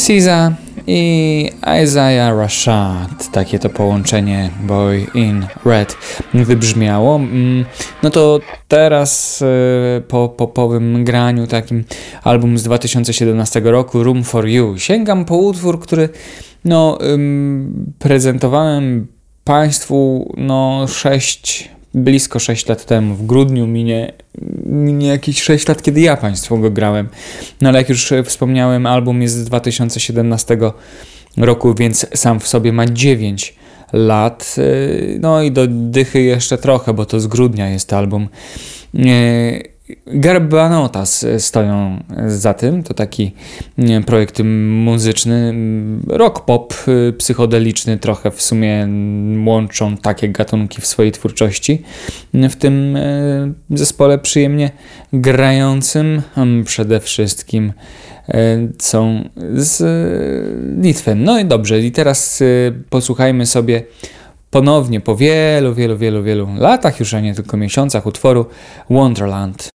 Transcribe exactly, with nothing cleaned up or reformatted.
SZA i Isaiah Rashad. Takie to połączenie Boy in Red wybrzmiało. No to teraz po popowym graniu takim album z dwa tysiące siedemnastego roku, Room for You. Sięgam po utwór, który no prezentowałem Państwu no sześć blisko sześć lat temu, w grudniu minie, minie jakieś sześć lat, kiedy ja Państwu go grałem. No ale jak już wspomniałem, album jest z dwa tysiące siedemnastego roku, więc sam w sobie ma dziewięć lat. No i do dychy jeszcze trochę, bo to z grudnia jest album. Garbanotas stoją za tym, to taki projekt muzyczny, rock pop psychodeliczny, trochę w sumie łączą takie gatunki w swojej twórczości. W tym zespole przyjemnie grającym przede wszystkim są z Litwy. No i dobrze, i teraz posłuchajmy sobie ponownie po wielu, wielu, wielu, wielu latach, już a nie tylko miesiącach, utworu Wonderland.